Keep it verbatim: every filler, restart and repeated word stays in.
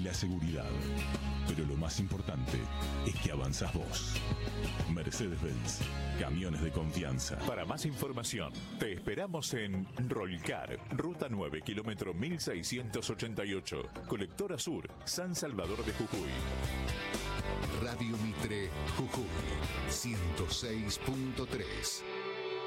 la seguridad. Pero lo más importante es que avanzás vos. Mercedes-Benz, camiones de confianza. Para más información, te esperamos en Rolcar, Ruta nueve, kilómetro mil seiscientos ochenta y ocho, Colectora Sur, San Salvador de Jujuy. Radio Mitre, Jujuy, ciento seis punto tres.